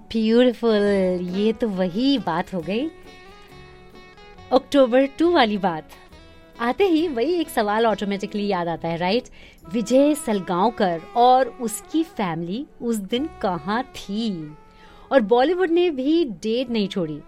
Beautiful, ये तो वही बात हो गई, अक्टूबर 2 वाली बात। आते ही वही एक सवाल ऑटोमेटिकली याद आता है, राइट? विजय सलगांवकर और उसकी फैमिली उस दिन कहाँ थी? और बॉलीवुड ने भी डेट नहीं छोड़ी।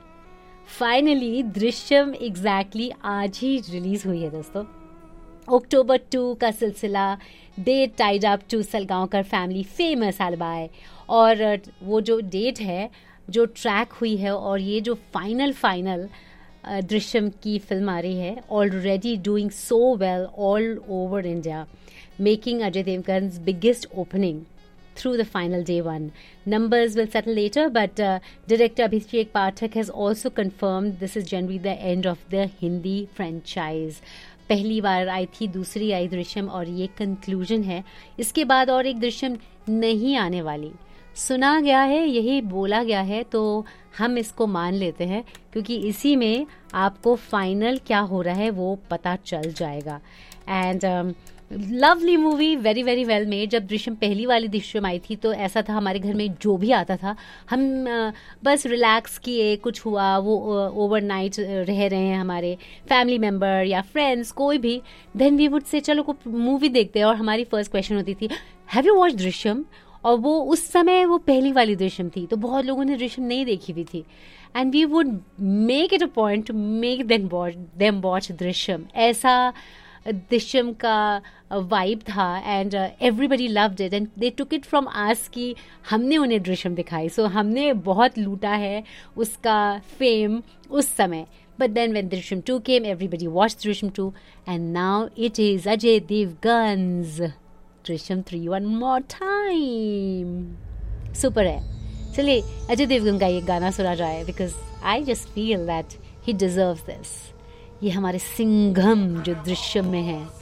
फाइनली दृश्यम एग्जैक्टली आज ही रिलीज हुई है दोस्तों। अक्टूबर 2 का सिलसिला, date tied up to Salgaonkar family famous एल्बाई, और वो जो डेट है जो ट्रैक हुई है, और ये जो फाइनल दृश्यम की फिल्म आ रही है, already doing so well all over India, making Ajay देवगन्स biggest opening through the final day one. Numbers will settle later, but director Abhishek Pathak has also confirmed this is generally the end of the Hindi franchise. पहली बार आई थी, दूसरी आई दृश्यम, और ये conclusion है। इसके बाद और एक दृश्यम नहीं आने वाली, सुना गया है, यही बोला गया है, तो हम इसको मान लेते हैं, क्योंकि इसी में आपको फाइनल क्या हो रहा है वो पता चल जाएगा। And lovely movie, very very well made. जब दृश्यम पहली वाली दृश्यम आई थी तो ऐसा था, हमारे घर में जो भी आता था हम बस रिलैक्स किए, कुछ हुआ वो ओवरनाइट रह रहे हैं हमारे फैमिली मेम्बर या फ्रेंड्स कोई भी, देन वी वुड से चलो को मूवी देखते हैं, और हमारी फर्स्ट क्वेश्चन होती थी हैव यू वॉच्ड दृश्यम? और वो उस समय वो पहली वाली दृश्यम थी, तो बहुत लोगों ने दृश्यम नहीं देखी हुई थी, and we would make it a point two make them watch Drishyam. ऐसा दृश्यम का वाइब था, and everybody loved it, and they took it from us कि हमने उन्हें दृश्यम दिखाई, सो हमने बहुत लूटा है उसका फेम उस समय। But then when Drishyam 2 came, everybody watched Drishyam 2, and now it is Ajay Devgan's Drishyam 3 one more time. Super है। चलिए अजय देवगन का ये गाना सुना जाए, because I just feel that he deserves this. ये हमारे सिंघम जो दृश्यम में है,